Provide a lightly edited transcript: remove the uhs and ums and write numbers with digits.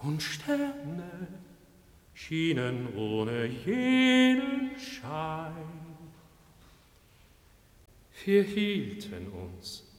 und Sterne schienen ohne jenen Schein. Wir hielten uns